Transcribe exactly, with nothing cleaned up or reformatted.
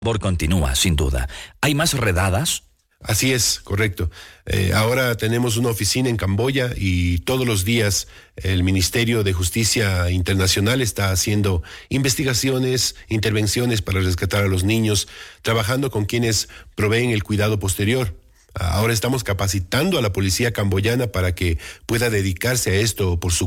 labor continúa, sin duda. ¿Hay más redadas? Así es, correcto. Eh, ahora tenemos una oficina en Camboya y todos los días el Ministerio de Justicia Internacional está haciendo investigaciones, intervenciones para rescatar a los niños, trabajando con quienes proveen el cuidado posterior. Ahora estamos capacitando a la policía camboyana para que pueda dedicarse a esto por su